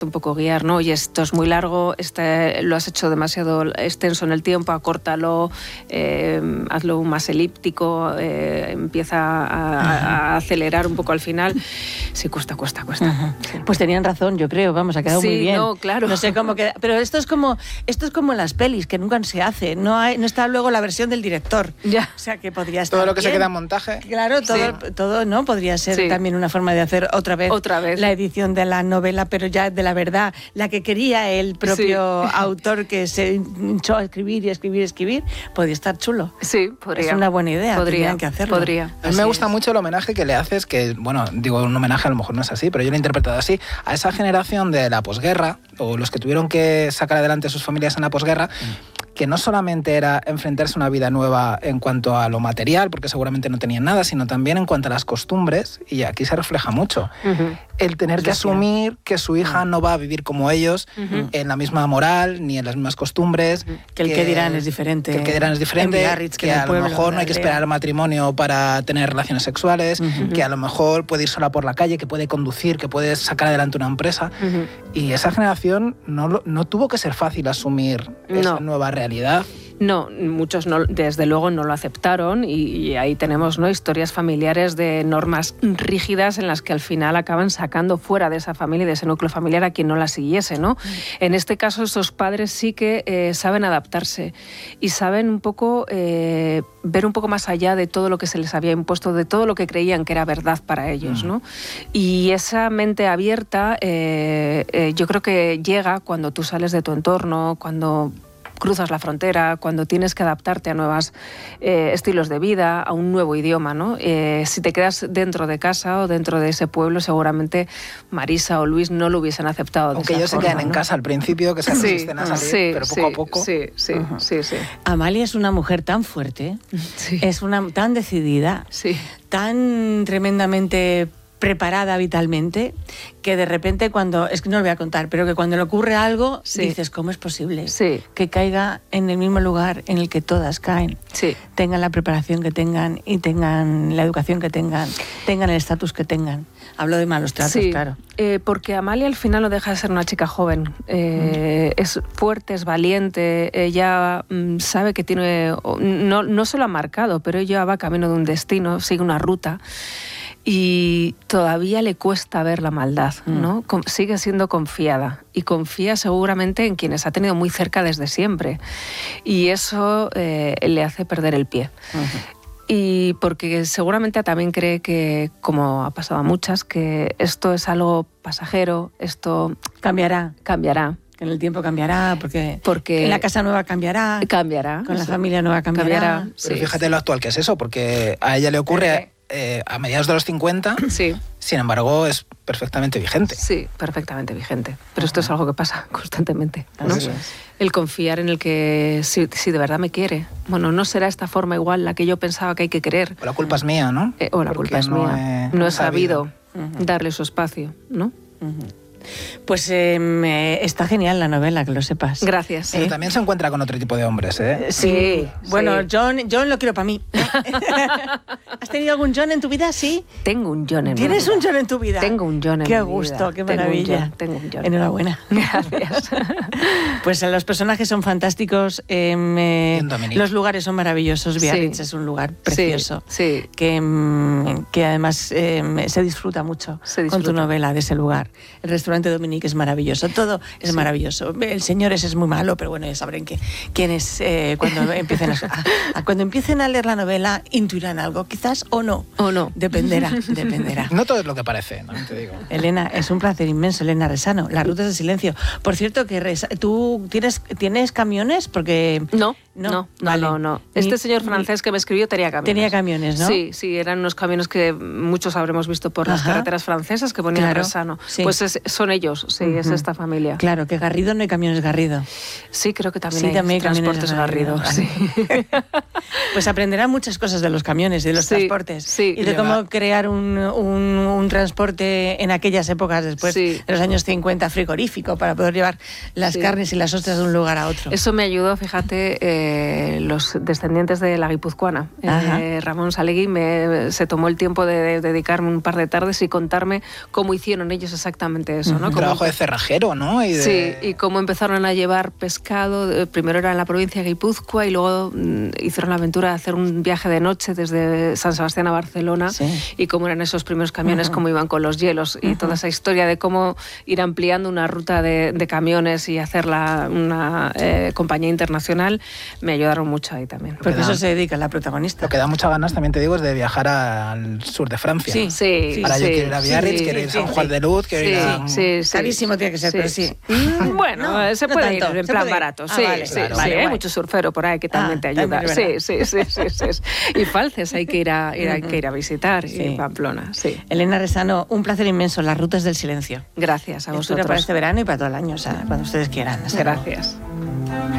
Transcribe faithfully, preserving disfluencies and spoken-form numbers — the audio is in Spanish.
un poco guiar, ¿no? Oye, esto es muy largo, este, lo has hecho demasiado extenso en el tiempo, acórtalo, eh, hazlo más elíptico, eh, empieza a, a acelerar un poco al final. Sí, cuesta, cuesta, cuesta. Sí. Pues tenían razón, yo creo, vamos, ha quedado sí, muy bien. No, claro. No sé cómo queda, pero esto es como esto es como en las pelis, que nunca se hace, no hay, no está luego la versión del director. Ya. O sea, que podría estar todo lo que bien. se queda en montaje. Claro, todo, sí. todo, ¿no? Podría ser sí. también una forma de hacer otra vez, otra vez la edición de la novela, pero ya de la verdad, la que quería el propio sí. autor, que se hinchó a escribir y escribir y escribir, podría estar chulo. Sí, podría. Es una buena idea, podría que hacerlo. Podría. A mí me gusta es. mucho el homenaje que le haces, que, bueno, digo un homenaje, a lo mejor no es así, pero yo lo he interpretado así, a esa generación de la posguerra, o los que tuvieron que sacar adelante sus familias en la posguerra, mm. que no solamente era enfrentarse a una vida nueva en cuanto a lo material, porque seguramente no tenían nada, sino también en cuanto a las costumbres, y aquí se refleja mucho. Uh-huh. El tener que Gracias. asumir que su hija uh-huh. no va a vivir como ellos, uh-huh. en la misma moral, ni en las mismas costumbres. Uh-huh. Que el que, que dirán es diferente. Que el que dirán es diferente, Biarritz, que, que a pueblo, lo mejor no hay que esperar al matrimonio para tener relaciones sexuales, uh-huh. que a lo mejor puede ir sola por la calle, que puede conducir, que puede sacar adelante una empresa. Uh-huh. Y esa generación no, no tuvo que ser fácil asumir no. esa nueva realidad. No, muchos no, desde luego no lo aceptaron y, y ahí tenemos, ¿no?, historias familiares de normas rígidas en las que al final acaban sacando fuera de esa familia y de ese núcleo familiar a quien no la siguiese, ¿no? Mm. En este caso, esos padres sí que eh, saben adaptarse y saben un poco eh, ver un poco más allá de todo lo que se les había impuesto, de todo lo que creían que era verdad para ellos, mm. ¿no? Y esa mente abierta eh, eh, yo creo que llega cuando tú sales de tu entorno, cuando cruzas la frontera, cuando tienes que adaptarte a nuevos eh, estilos de vida, a un nuevo idioma, ¿no? Eh, si te quedas dentro de casa o dentro de ese pueblo, seguramente Marisa o Luis no lo hubiesen aceptado. Aunque ellos forma, se quedan ¿no? en casa al principio, que se sí, resisten a salir, sí, pero poco sí, a poco. Sí, sí, uh-huh. sí, sí. Amalia es una mujer tan fuerte, sí. es una tan decidida, sí. tan tremendamente preparada vitalmente, que de repente cuando, es que no lo voy a contar, pero que cuando le ocurre algo, sí. dices, ¿cómo es posible sí. que caiga en el mismo lugar en el que todas caen? Sí. Tengan la preparación que tengan y tengan la educación que tengan, tengan el estatus que tengan. Hablo de malos tratos, sí. claro. Eh, porque Amalia al final no deja de ser una chica joven. Eh, mm. Es fuerte, es valiente, ella mm, sabe que tiene, no, no se lo ha marcado, pero ella va camino de un destino, sigue una ruta. Y todavía le cuesta ver la maldad, ¿no? Mm. Sigue siendo confiada y confía seguramente en quienes ha tenido muy cerca desde siempre. Y eso eh, le hace perder el pie. Uh-huh. Y porque seguramente también cree que, como ha pasado a muchas, que esto es algo pasajero, esto cambiará. Cambiará. En el tiempo cambiará, porque, porque en la casa nueva cambiará. Cambiará. Con la sí. familia nueva cambiará. cambiará Pero sí. fíjate lo actual que es eso, porque a ella le ocurre eh, a mediados de los cincuenta, sí. sin embargo es perfectamente vigente. Sí, perfectamente vigente. Pero uh-huh. esto es algo que pasa constantemente, ¿no? Así es. El confiar en el que, si, si de verdad me quiere, bueno, no será esta forma igual la que yo pensaba que hay que querer. O la culpa es mía, ¿no? Eh, o la porque culpa es no mía. He, no he sabido, sabido. Uh-huh. darle su espacio, ¿no? Uh-huh. Pues eh, está genial la novela, que lo sepas. Gracias. Pero ¿eh? también se encuentra con otro tipo de hombres, ¿eh? Sí. sí bueno, sí. John, John lo quiero para mí. ¿Has tenido algún John en tu vida? Sí. Tengo un John en mi vida. ¿Tienes un John en tu vida? Tengo un John en qué mi vida. Qué gusto, qué Tengo maravilla. Un John, tengo un John. Enhorabuena. Gracias. Pues los personajes son fantásticos, eh, eh, los lugares son maravillosos. Biarritz sí. es un lugar precioso, sí, sí. Que, que además eh, se disfruta mucho se disfruta. con tu novela de ese lugar. El restaurante Dominique es maravilloso. Maravilloso, todo es sí. maravilloso. El señor ese es muy malo, pero bueno, ya sabrán que quienes eh, cuando empiecen a, a, cuando empiecen a leer la novela intuirán algo, quizás o no. O no. Dependerá, dependerá. No todo es lo que parece, no te digo. Elena, es un placer inmenso, Elena Resano. Las rutas del silencio. Por cierto, que Resa, tú tienes tienes camiones porque no. No, no, vale. no, no. Este ni, señor francés ni, que me escribió tenía camiones. Tenía camiones, ¿no? Sí, sí, eran unos camiones que muchos habremos visto por las Ajá. carreteras francesas que ponían claro, Resano. Sí. Pues es, son ellos, sí, uh-huh. es esta familia. Claro, que Garrido no hay camiones Garrido. Sí, creo que también sí, hay también transportes Garrido. Garrido sí. Pues aprenderán muchas cosas de los camiones y de los sí, transportes. Sí. Y de cómo crear un, un, un transporte en aquellas épocas después sí. de los años cincuenta frigorífico para poder llevar las sí. carnes y las ostras de un lugar a otro. Eso me ayudó, fíjate, eh, los descendientes de la guipuzcoana. Eh, Ramón Salegui me, se tomó el tiempo de, de dedicarme un par de tardes y contarme cómo hicieron ellos exactamente eso, ¿no? Un trabajo de cerrajero, ¿no? Y de... Sí, y cómo empezaron a llevar pescado. Primero era en la provincia de Guipúzcoa y luego mm, hicieron la aventura de hacer un viaje de noche desde San Sebastián a Barcelona, sí. y cómo eran esos primeros camiones, uh-huh. cómo iban con los hielos, uh-huh. y toda esa historia de cómo ir ampliando una ruta de, de camiones y hacerla una eh, compañía internacional, me ayudaron mucho ahí también. Porque da, eso se dedica la protagonista. Lo que da muchas ganas, también te digo, es de viajar al sur de Francia. Sí, sí. Ahora sí, yo quiero ir a Biarritz, sí, quiero ir a San sí, Juan sí. de Luz, quiero sí, ir a... Sí, sí. Carísimo tiene que ser, sí, pero sí. sí. Bueno, no, se no puede tanto, ir en se plan puede ir. barato. Ah, Sí, vale, sí, claro, sí. vale, Hay guay. mucho surfero por ahí que también Ah, te ayuda. también Sí, sí, sí, sí, sí, sí. Y Falces hay que ir a, ir a, hay que ir a visitar, Sí. y Pamplona, sí. Elena Resano, un placer inmenso, Las Rutas del Silencio. Gracias a vosotros. Para este verano y para todo el año, o sea, cuando ustedes quieran. Gracias.